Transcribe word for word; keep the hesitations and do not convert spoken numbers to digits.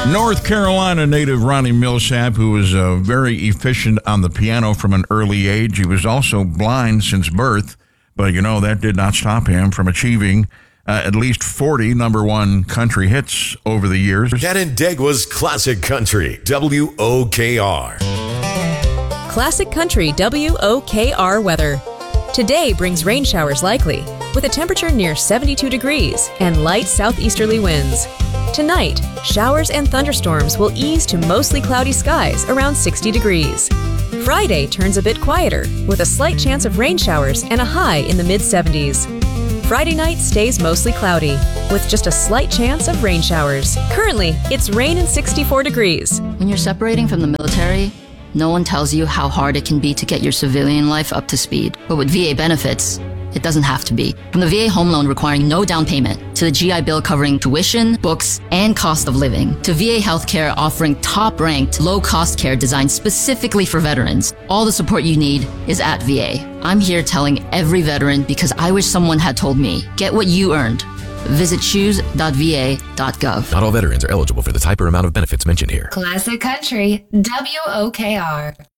North Carolina native Ronnie Millsap, who was uh, very efficient on the piano from an early age. He was also blind since birth, but, you know, that did not stop him from achieving uh, at least forty number one country hits over the years. Canandaigua's Classic Country, W O K R. Classic Country W O K R weather. Today brings rain showers likely, with a temperature near seventy-two degrees and light southeasterly winds. Tonight, showers and thunderstorms will ease to mostly cloudy skies around sixty degrees. Friday turns a bit quieter, with a slight chance of rain showers and a high in the mid-seventies. Friday night stays mostly cloudy, with just a slight chance of rain showers. Currently, it's rain and sixty-four degrees. When you're separating from the military, no one tells you how hard it can be to get your civilian life up to speed. But with V A benefits, it doesn't have to be. From the V A home loan requiring no down payment, to the G I Bill covering tuition, books, and cost of living, to V A healthcare offering top-ranked, low-cost care designed specifically for veterans, all the support you need is at V A. I'm here telling every veteran because I wish someone had told me, get what you earned. Visit choose dot v a dot gov. Not all veterans are eligible for the type or amount of benefits mentioned here. Classic Country, W O K R.